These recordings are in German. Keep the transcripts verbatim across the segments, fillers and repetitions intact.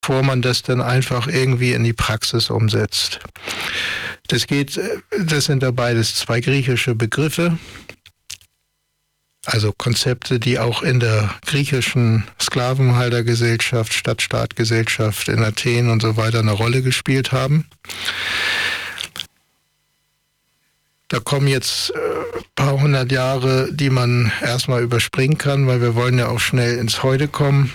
bevor man das dann einfach irgendwie in die Praxis umsetzt. Das geht, das sind da beides zwei griechische Begriffe, also Konzepte, die auch in der griechischen Sklavenhaltergesellschaft, Stadtstaatgesellschaft in Athen und so weiter eine Rolle gespielt haben. Da kommen jetzt ein paar hundert Jahre, die man erstmal überspringen kann, weil wir wollen ja auch schnell ins Heute kommen.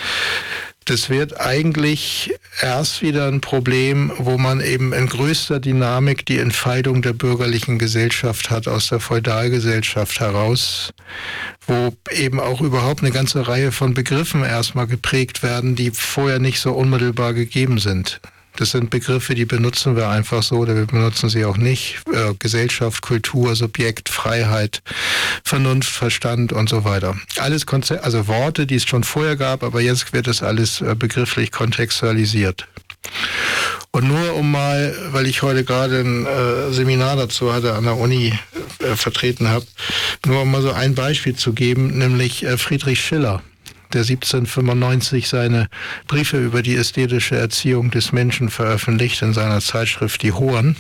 Das wird eigentlich erst wieder ein Problem, wo man eben in größter Dynamik die Entfaltung der bürgerlichen Gesellschaft hat aus der Feudalgesellschaft heraus, wo eben auch überhaupt eine ganze Reihe von Begriffen erstmal geprägt werden, die vorher nicht so unmittelbar gegeben sind. Das sind Begriffe, die benutzen wir einfach so, oder wir benutzen sie auch nicht. Äh, Gesellschaft, Kultur, Subjekt, Freiheit, Vernunft, Verstand und so weiter. Alles Konze- also Worte, die es schon vorher gab, aber jetzt wird das alles äh, begrifflich kontextualisiert. Und nur um mal, weil ich heute gerade ein äh, Seminar dazu hatte an der Uni äh, vertreten habe, nur um mal so ein Beispiel zu geben, nämlich äh, Friedrich Schiller, der siebzehnhundertfünfundneunzig seine Briefe über die ästhetische Erziehung des Menschen veröffentlicht in seiner Zeitschrift Die Horen.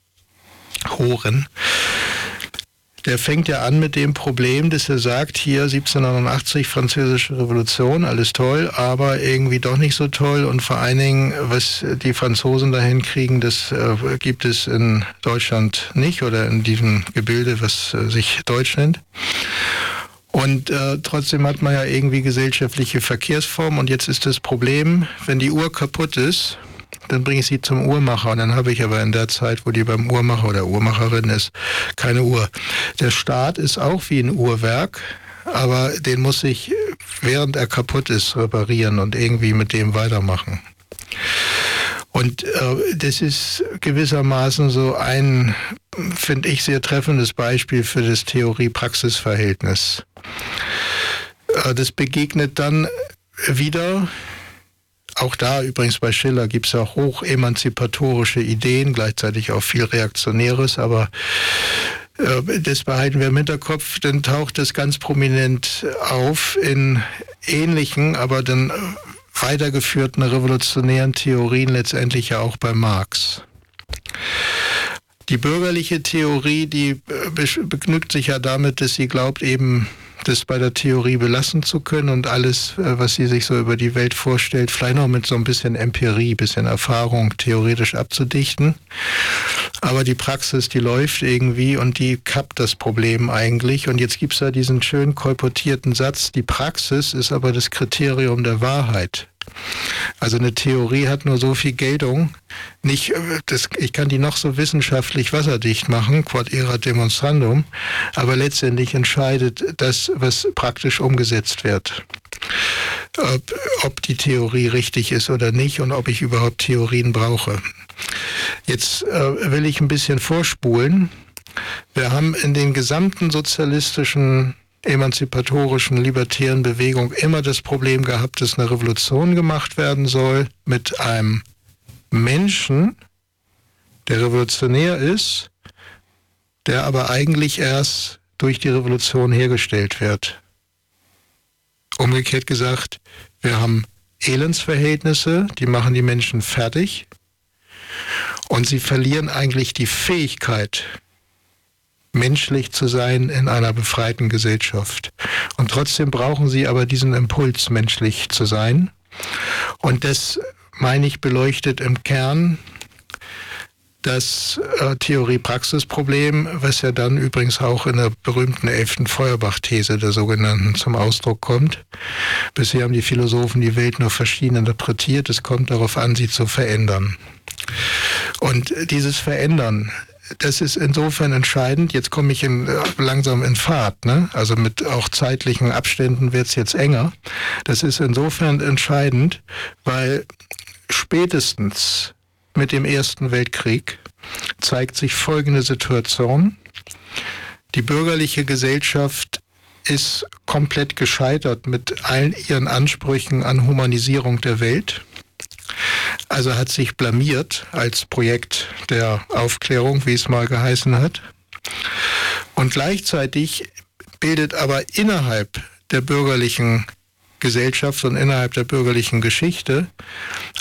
Horen. Der fängt ja an mit dem Problem, dass er sagt, hier siebzehnhundertachtzig, Französische Revolution, alles toll, aber irgendwie doch nicht so toll. Und vor allen Dingen, was die Franzosen dahin kriegen, das äh, gibt es in Deutschland nicht oder in diesem Gebilde, was äh, sich Deutsch nennt. Und äh, trotzdem hat man ja irgendwie gesellschaftliche Verkehrsformen. Und jetzt ist das Problem, wenn die Uhr kaputt ist, dann bringe ich sie zum Uhrmacher. Und dann habe ich aber in der Zeit, wo die beim Uhrmacher oder Uhrmacherin ist, keine Uhr. Der Staat ist auch wie ein Uhrwerk, aber den muss ich, während er kaputt ist, reparieren und irgendwie mit dem weitermachen. Und äh, das ist gewissermaßen so ein, finde ich, sehr treffendes Beispiel für das Theorie-Praxis-Verhältnis. Äh, das begegnet dann wieder, auch da übrigens bei Schiller gibt es auch hoch emanzipatorische Ideen, gleichzeitig auch viel Reaktionäres, aber äh, das behalten wir im Hinterkopf, dann taucht das ganz prominent auf in ähnlichen, aber dann weitergeführten revolutionären Theorien, letztendlich ja auch bei Marx. Die bürgerliche Theorie, die begnügt sich ja damit, dass sie glaubt, eben das bei der Theorie belassen zu können und alles, was sie sich so über die Welt vorstellt, vielleicht noch mit so ein bisschen Empirie, bisschen Erfahrung theoretisch abzudichten. Aber die Praxis, die läuft irgendwie und die kappt das Problem eigentlich. Und jetzt gibt es da diesen schön kolportierten Satz, die Praxis ist aber das Kriterium der Wahrheit. Also eine Theorie hat nur so viel Geltung. Nicht, das, ich kann die noch so wissenschaftlich wasserdicht machen, quod erat demonstrandum, aber letztendlich entscheidet das, was praktisch umgesetzt wird. Ob, ob die Theorie richtig ist oder nicht und ob ich überhaupt Theorien brauche. Jetzt äh, will ich ein bisschen vorspulen. Wir haben in den gesamten sozialistischen emanzipatorischen, libertären Bewegung immer das Problem gehabt, dass eine Revolution gemacht werden soll mit einem Menschen, der revolutionär ist, der aber eigentlich erst durch die Revolution hergestellt wird. Umgekehrt gesagt, wir haben Elendsverhältnisse, die machen die Menschen fertig und sie verlieren eigentlich die Fähigkeit, menschlich zu sein in einer befreiten Gesellschaft. Und trotzdem brauchen sie aber diesen Impuls, menschlich zu sein. Und das, meine ich, beleuchtet im Kern das äh, Theorie-Praxis-Problem, was ja dann übrigens auch in der berühmten elften Feuerbach-These der sogenannten zum Ausdruck kommt. Bisher haben die Philosophen die Welt nur verschieden interpretiert. Es kommt darauf an, sie zu verändern. Und dieses Verändern, das ist insofern entscheidend. Jetzt komme ich in, langsam in Fahrt, ne? Also mit auch zeitlichen Abständen wird es jetzt enger. Das ist insofern entscheidend, weil spätestens mit dem Ersten Weltkrieg zeigt sich folgende Situation. Die bürgerliche Gesellschaft ist komplett gescheitert mit allen ihren Ansprüchen an Humanisierung der Welt. Also hat sich blamiert als Projekt der Aufklärung, wie es mal geheißen hat. Und gleichzeitig bildet aber innerhalb der bürgerlichen Gesellschaft und innerhalb der bürgerlichen Geschichte.